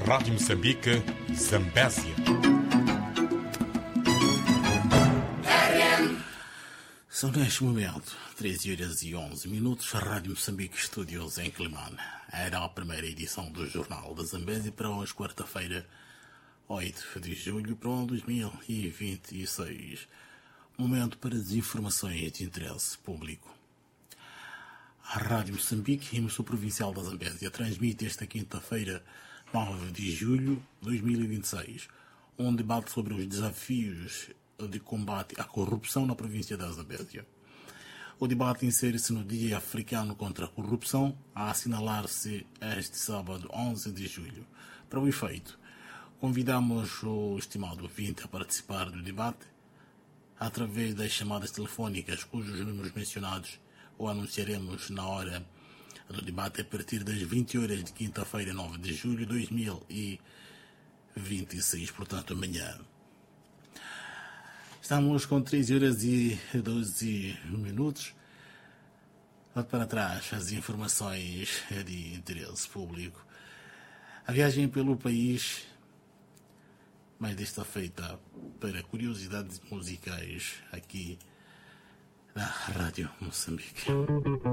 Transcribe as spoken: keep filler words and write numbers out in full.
Rádio Moçambique, Zambésia. São neste momento treze horas e onze minutos, a Rádio Moçambique Estúdios em Climane. Era a primeira edição do Jornal da Zambésia para hoje, quarta-feira, oito de julho, para o ano dois mil e vinte e seis. Momento para as informações de interesse público. A Rádio Moçambique, emissora provincial da Zambésia, transmite esta quinta-feira, nove de julho de dois mil e vinte e seis, um debate sobre os desafios de combate à corrupção na província da Zambésia. O debate insere-se no Dia Africano contra a Corrupção, a assinalar-se este sábado, onze de julho. Para o efeito, convidamos o estimado ouvinte a participar do debate através das chamadas telefónicas, cujos números mencionados o anunciaremos na hora do debate a partir das vinte horas de quinta-feira, nove de julho de dois mil e vinte e seis, portanto amanhã. Estamos com treze horas e doze minutos. Para trás as informações de interesse público. A viagem pelo país, mas desta feita para curiosidades musicais aqui na Rádio Moçambique.